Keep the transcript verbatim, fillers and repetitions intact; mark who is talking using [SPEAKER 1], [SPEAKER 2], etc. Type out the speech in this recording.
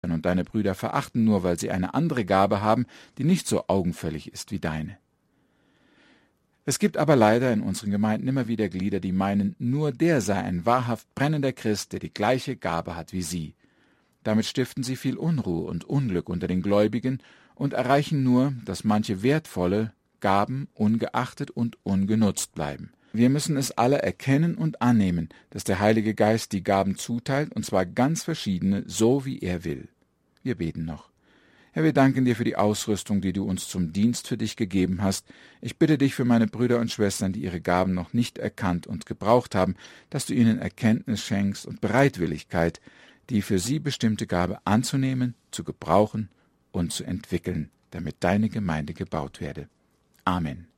[SPEAKER 1] und deine Brüder verachten, nur weil sie eine andere Gabe haben, die nicht so augenfällig ist wie deine. Es gibt aber leider in unseren Gemeinden immer wieder Glieder, die meinen, nur der sei ein wahrhaft brennender Christ, der die gleiche Gabe hat wie sie. Damit stiften sie viel Unruhe und Unglück unter den Gläubigen und erreichen nur, dass manche wertvolle Gaben ungeachtet und ungenutzt bleiben. Wir müssen es alle erkennen und annehmen, dass der Heilige Geist die Gaben zuteilt, und zwar ganz verschiedene, so wie er will. Wir beten noch. Herr, wir danken dir für die Ausrüstung, die du uns zum Dienst für dich gegeben hast. Ich bitte dich für meine Brüder und Schwestern, die ihre Gaben noch nicht erkannt und gebraucht haben, dass du ihnen Erkenntnis schenkst und Bereitwilligkeit, die für sie bestimmte Gabe anzunehmen, zu gebrauchen und zu entwickeln, damit deine Gemeinde gebaut werde. Amen.